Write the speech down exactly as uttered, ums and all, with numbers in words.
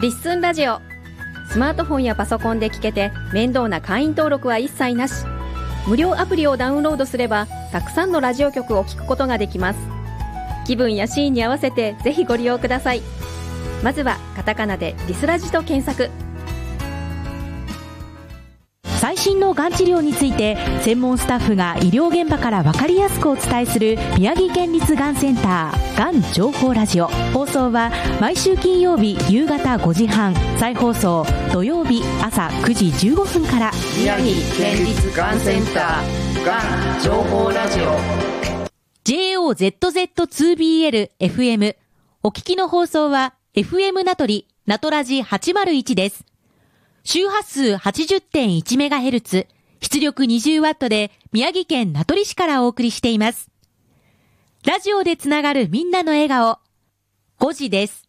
リッスンラジオ。スマートフォンやパソコンで聞けて面倒な会員登録は一切なし。無料アプリをダウンロードすればたくさんのラジオ局を聞くことができます。気分やシーンに合わせてぜひご利用ください。まずはカタカナでリスラジと検索。 最新のがん治療について専門スタッフが医療現場から分かりやすくお伝えする宮城県立がんセンターがん情報ラジオ。放送は毎週金曜日夕方ごじはん、再放送土曜日朝くじじゅうごふんから。 宮城県立がんセンターがん情報ラジオジェイオーゼットゼットツービーエルエフエム。 お聞きの放送は エフエム 名取ナトラジはちまるいちです。周波数 はちじゅってんいちメガヘルツ、出力 にじゅうワット で宮城県名取市からお送りしています。ラジオでつながるみんなの笑顔、ごじです。